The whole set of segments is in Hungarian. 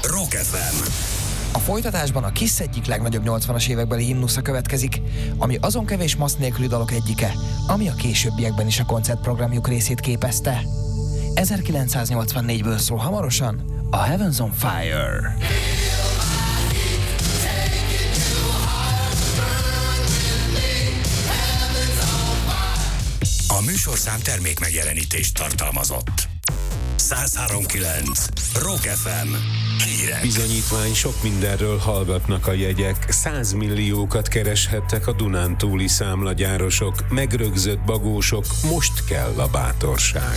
Rock FM. A folytatásban a Kiss egyik legnagyobb 80-as évekbeli himnusza következik, ami azon kevés massz nélküli dalok egyike, ami a későbbiekben is a koncertprogramjuk részét képezte. 1984-ből szól hamarosan a Heaven's on Fire. A műsorszám termék megjelenítést tartalmazott. 103.9 Rock FM. Hírek. Bizonyítvány, sok mindenről hallgatnak a jegyek. 100 milliókat kereshettek a dunántúli számlagyárosok, megrögzött bagósok, most kell a bátorság.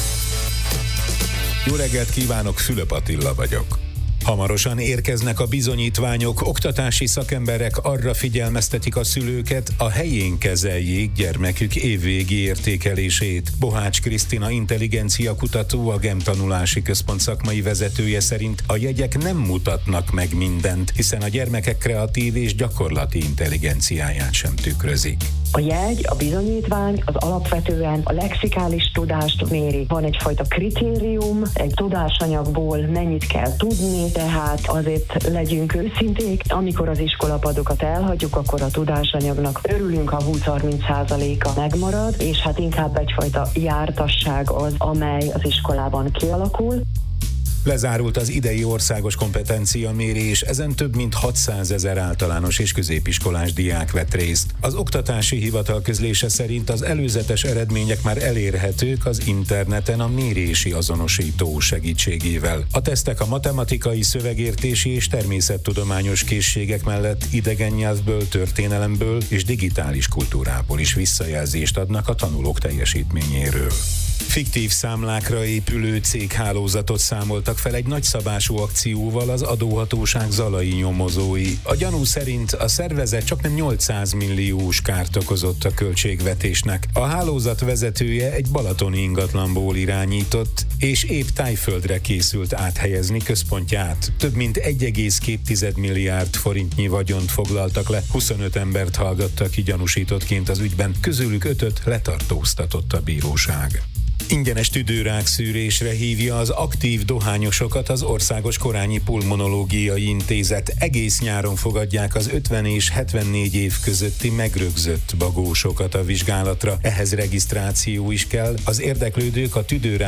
Jó reggelt kívánok, Fülöp Attila vagyok. Hamarosan érkeznek a bizonyítványok, oktatási szakemberek arra figyelmeztetik a szülőket, a helyén kezeljék gyermekük évvégi értékelését. Bohács Krisztina intelligencia kutató, a GEM tanulási központ szakmai vezetője szerint a jegyek nem mutatnak meg mindent, hiszen a gyermekek kreatív és gyakorlati intelligenciáját sem tükrözik. A jegy, a bizonyítvány az alapvetően a lexikális tudást méri. Van egyfajta kritérium, egy tudásanyagból mennyit kell tudni, tehát azért legyünk őszinték, amikor az iskolapadokat elhagyjuk, akkor a tudásanyagnak örülünk, ha 20-30%-a megmarad, és hát inkább egyfajta jártasság az, amely az iskolában kialakul. Lezárult az idei országos kompetenciamérés, ezen több mint 600 000 általános és középiskolás diák vett részt. Az Oktatási Hivatal közlése szerint az előzetes eredmények már elérhetők az interneten a mérési azonosító segítségével. A tesztek a matematikai, szövegértési és természettudományos készségek mellett idegen nyelvből, történelemből és digitális kultúrából is visszajelzést adnak a tanulók teljesítményéről. Fiktív számlákra épülő céghálózatot számoltak fel egy nagyszabású akcióval az adóhatóság zalai nyomozói. A gyanú szerint a szervezet csaknem 800 milliós kárt okozott a költségvetésnek. A hálózat vezetője egy balatoni ingatlanból irányított, és épp Tájföldre készült áthelyezni központját. Több mint 1,2 milliárd forintnyi vagyont foglaltak le, 25 embert hallgattak ki gyanúsítottként az ügyben, közülük 5-öt letartóztatott a bíróság. Ingyenes tüdőrák szűrésre hívja az aktív dohányosokat az Országos Korányi Pulmonológiai Intézet. Egész nyáron fogadják az 50 és 74 év közötti megrögzött bagósokat a vizsgálatra. Ehhez regisztráció is kell. Az érdeklődők a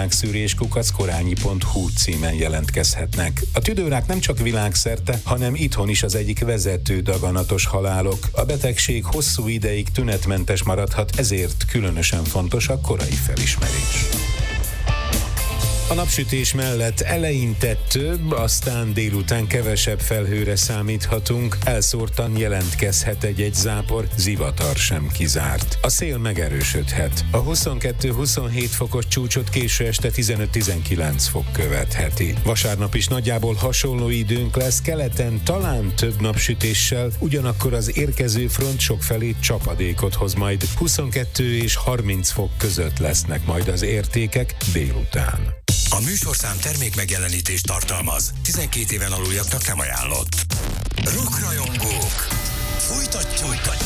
tüdőrákszűrés@korányi.hu címen jelentkezhetnek. A tüdőrák nem csak világszerte, hanem itthon is az egyik vezető daganatos halálok. A betegség hosszú ideig tünetmentes maradhat, ezért különösen fontos a korai felismerés. A napsütés mellett eleinte több, aztán délután kevesebb felhőre számíthatunk, elszórtan jelentkezhet egy zápor, zivatar sem kizárt. A szél megerősödhet. A 22-27 fokos csúcsot késő este 15-19 fok követheti. Vasárnap is nagyjából hasonló időnk lesz, keleten talán több napsütéssel, ugyanakkor az érkező front sokfelé csapadékot hoz majd. 22 és 30 fok között lesznek majd az értékek délután. A műsorszám termék megjelenítést tartalmaz. 12 éven aluljaknak nem ajánlott. Rockrajongók, folytatjuk!